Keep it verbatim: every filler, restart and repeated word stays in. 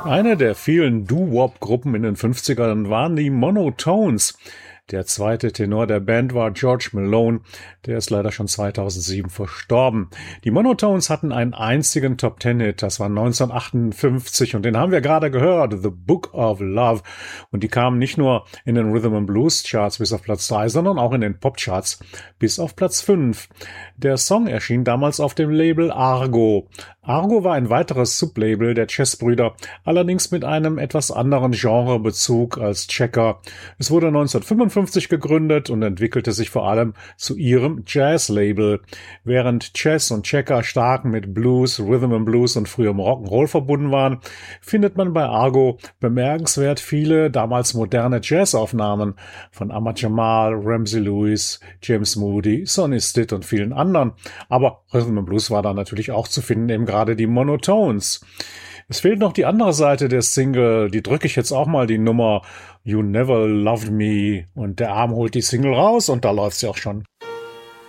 Eine der vielen Doo-Wop-Gruppen in den fünfzigern waren die Monotones. Der zweite Tenor der Band war George Malone, der ist leider schon zweitausendsieben verstorben. Die Monotones hatten einen einzigen Top-Ten-Hit, das war neunzehnhundertachtundfünfzig und den haben wir gerade gehört, The Book of Love. Und die kamen nicht nur in den Rhythm and Blues Charts bis auf Platz drei, sondern auch in den Pop-Charts bis auf Platz fünf. Der Song erschien damals auf dem Label Argo. Argo war ein weiteres Sublabel der Chess-Brüder, allerdings mit einem etwas anderen Genrebezug als Checker. Es wurde neunzehnhundertfünfundfünfzig gegründet und entwickelte sich vor allem zu ihrem Jazz-Label. Während Chess und Checker stark mit Blues, Rhythm and Blues und frühem Rock'n'Roll verbunden waren, findet man bei Argo bemerkenswert viele damals moderne Jazzaufnahmen von Ahmad Jamal, Ramsey Lewis, James Moody, Sonny Stitt und vielen anderen. Aber Rhythm and Blues war da natürlich auch zu finden, eben gerade die Monotones. Es fehlt noch die andere Seite der Single, die drücke ich jetzt auch mal, die Nummer You Never Loved Me, und der Arm holt die Single raus und da läuft sie auch schon.